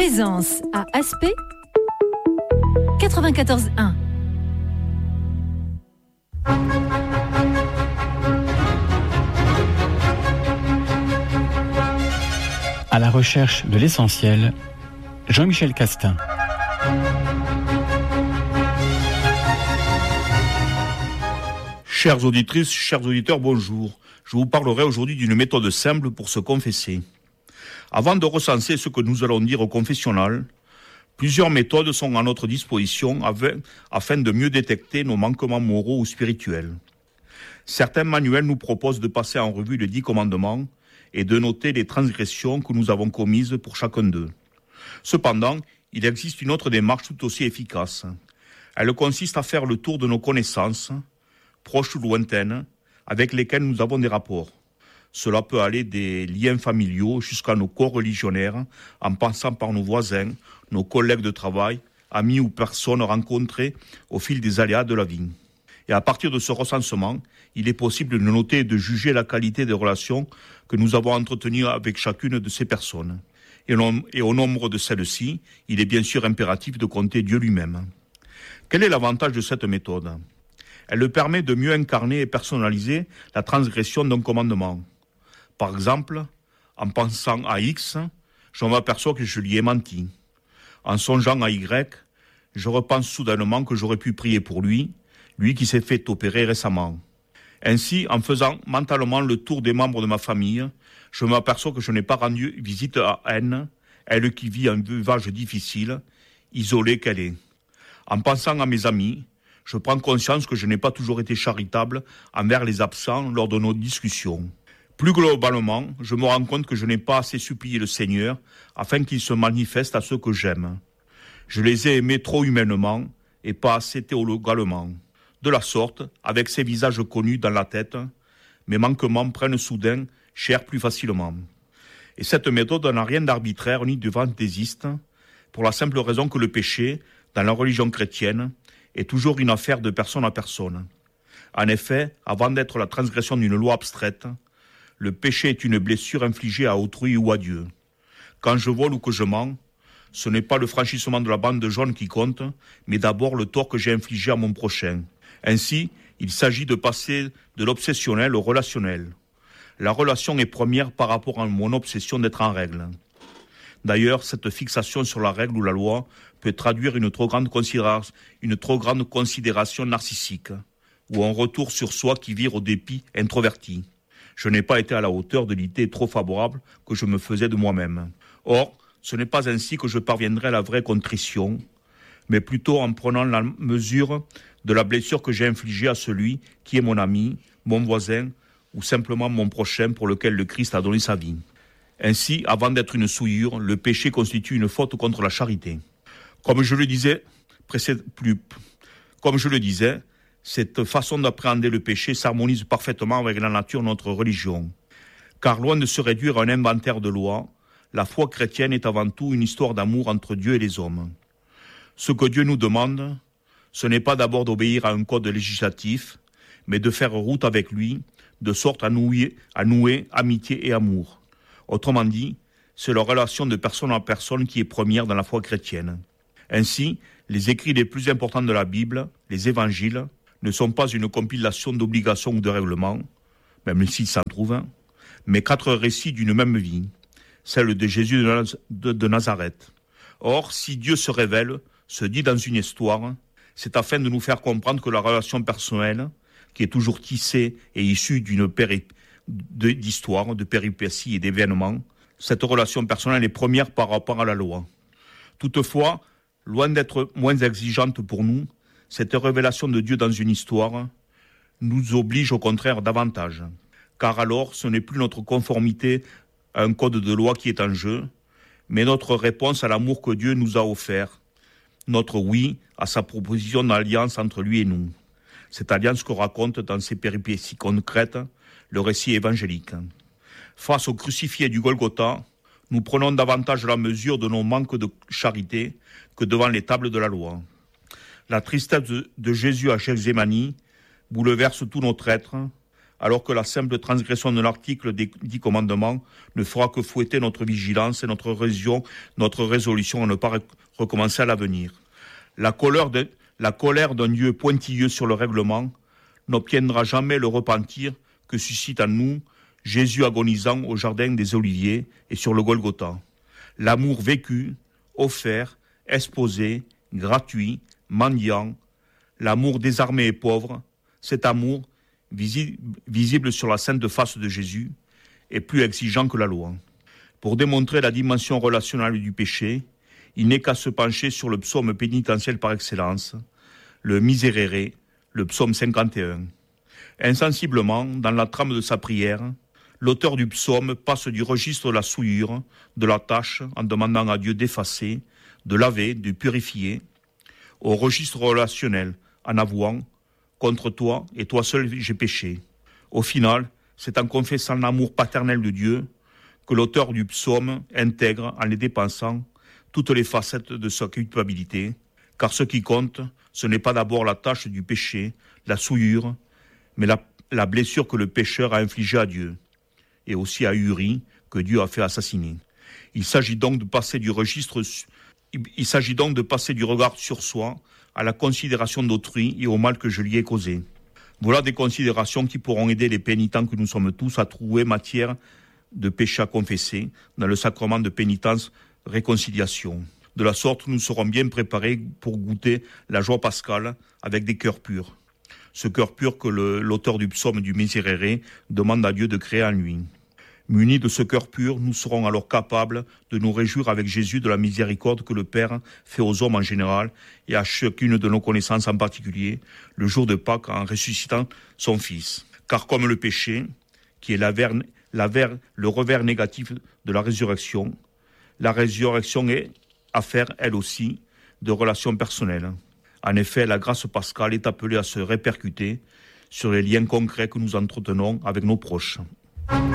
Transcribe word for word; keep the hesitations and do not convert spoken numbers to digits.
Présence à Aspect quatre-vingt-quatorze un. À la recherche de l'essentiel, Jean-Michel Castin. Chères auditrices, chers auditeurs, bonjour. Je vous parlerai aujourd'hui d'une méthode simple pour se confesser. Avant de recenser ce que nous allons dire au confessionnal, plusieurs méthodes sont à notre disposition afin de mieux détecter nos manquements moraux ou spirituels. Certains manuels nous proposent de passer en revue les dix commandements et de noter les transgressions que nous avons commises pour chacun d'eux. Cependant, il existe une autre démarche tout aussi efficace. Elle consiste à faire le tour de nos connaissances, proches ou lointaines, avec lesquelles nous avons des rapports. Cela peut aller des liens familiaux jusqu'à nos co-religionnaires, en passant par nos voisins, nos collègues de travail, amis ou personnes rencontrées au fil des aléas de la vie. Et à partir de ce recensement, il est possible de noter et de juger la qualité des relations que nous avons entretenues avec chacune de ces personnes. Et, et au nombre de celles-ci, il est bien sûr impératif de compter Dieu lui-même. Quel est l'avantage de cette méthode ? Elle permet de mieux incarner et personnaliser la transgression d'un commandement. Par exemple, en pensant à X, je m'aperçois que je lui ai menti. En songeant à Y, je repense soudainement que j'aurais pu prier pour lui, lui qui s'est fait opérer récemment. Ainsi, en faisant mentalement le tour des membres de ma famille, je m'aperçois que je n'ai pas rendu visite à N, elle qui vit un veuvage difficile, isolée qu'elle est. En pensant à mes amis, je prends conscience que je n'ai pas toujours été charitable envers les absents lors de nos discussions. Plus globalement, je me rends compte que je n'ai pas assez supplié le Seigneur afin qu'il se manifeste à ceux que j'aime. Je les ai aimés trop humainement et pas assez théologalement. De la sorte, avec ces visages connus dans la tête, mes manquements prennent soudain chair plus facilement. Et cette méthode n'a rien d'arbitraire ni de fantaisiste, pour la simple raison que le péché, dans la religion chrétienne, est toujours une affaire de personne à personne. En effet, avant d'être la transgression d'une loi abstraite, le péché est une blessure infligée à autrui ou à Dieu. Quand je vole ou que je mens, ce n'est pas le franchissement de la bande jaune qui compte, mais d'abord le tort que j'ai infligé à mon prochain. Ainsi, il s'agit de passer de l'obsessionnel au relationnel. La relation est première par rapport à mon obsession d'être en règle. D'ailleurs, cette fixation sur la règle ou la loi peut traduire une trop grande considération, une trop grande considération narcissique, ou un retour sur soi qui vire au dépit introverti. Je n'ai pas été à la hauteur de l'idée trop favorable que je me faisais de moi-même. Or, ce n'est pas ainsi que je parviendrai à la vraie contrition, mais plutôt en prenant la mesure de la blessure que j'ai infligée à celui qui est mon ami, mon voisin, ou simplement mon prochain pour lequel le Christ a donné sa vie. Ainsi, avant d'être une souillure, le péché constitue une faute contre la charité. Comme je le disais, précéd... plus... Comme je le disais, cette façon d'appréhender le péché s'harmonise parfaitement avec la nature de notre religion. Car loin de se réduire à un inventaire de lois, la foi chrétienne est avant tout une histoire d'amour entre Dieu et les hommes. Ce que Dieu nous demande, ce n'est pas d'abord d'obéir à un code législatif, mais de faire route avec lui, de sorte à nouer, à nouer amitié et amour. Autrement dit, c'est la relation de personne à personne qui est première dans la foi chrétienne. Ainsi, les écrits les plus importants de la Bible, les évangiles, ne sont pas une compilation d'obligations ou de règlements, même s'il s'en trouve un, mais quatre récits d'une même vie, celle de Jésus de Nazareth. Or, si Dieu se révèle, se dit dans une histoire, c'est afin de nous faire comprendre que la relation personnelle, qui est toujours tissée et issue d'une péri- d'histoire, de péripéties et d'événements, cette relation personnelle est première par rapport à la loi. Toutefois, loin d'être moins exigeante pour nous, cette révélation de Dieu dans une histoire nous oblige au contraire davantage. Car alors, ce n'est plus notre conformité à un code de loi qui est en jeu, mais notre réponse à l'amour que Dieu nous a offert, notre oui à sa proposition d'alliance entre lui et nous. Cette alliance que raconte dans ses péripéties concrètes le récit évangélique. Face au crucifié du Golgotha, nous prenons davantage la mesure de nos manques de charité que devant les tables de la loi. La tristesse de Jésus à Gethsémani bouleverse tout notre être, alors que la simple transgression de l'article des dix commandements ne fera que fouetter notre vigilance et notre résolution, notre résolution à ne pas recommencer à l'avenir. La colère, de, la colère d'un Dieu pointilleux sur le règlement n'obtiendra jamais le repentir que suscite en nous Jésus agonisant au jardin des Oliviers et sur le Golgotha. L'amour vécu, offert, exposé, gratuit, mendiant, l'amour désarmé et pauvre, cet amour, visi- visible sur la sainte face de Jésus, est plus exigeant que la loi. Pour démontrer la dimension relationnelle du péché, il n'est qu'à se pencher sur le psaume pénitentiel par excellence, le Miserere, le psaume cinquante et un. Insensiblement, dans la trame de sa prière, l'auteur du psaume passe du registre de la souillure, de la tâche, en demandant à Dieu d'effacer, de laver, de purifier, au registre relationnel, en avouant « Contre toi et toi seul j'ai péché ». Au final, c'est en confessant l'amour paternel de Dieu que l'auteur du psaume intègre, en les dépensant, toutes les facettes de sa culpabilité, car ce qui compte, ce n'est pas d'abord la tâche du péché, la souillure, mais la, la blessure que le pécheur a infligée à Dieu, et aussi à Uri, que Dieu a fait assassiner. Il s'agit donc de passer du registre, il s'agit donc de passer du regard sur soi à la considération d'autrui et au mal que je lui ai causé. Voilà des considérations qui pourront aider les pénitents que nous sommes tous à trouver matière de péché à confesser dans le sacrement de pénitence réconciliation. De la sorte, nous serons bien préparés pour goûter la joie pascale avec des cœurs purs. Ce cœur pur que le, l'auteur du psaume du Miserere demande à Dieu de créer en lui. Munis de ce cœur pur, nous serons alors capables de nous réjouir avec Jésus de la miséricorde que le Père fait aux hommes en général et à chacune de nos connaissances en particulier, le jour de Pâques en ressuscitant son Fils. Car comme le péché, qui est la ver, la ver, le revers négatif de la résurrection, la résurrection est affaire, elle aussi, de relations personnelles. En effet, la grâce pascale est appelée à se répercuter sur les liens concrets que nous entretenons avec nos proches.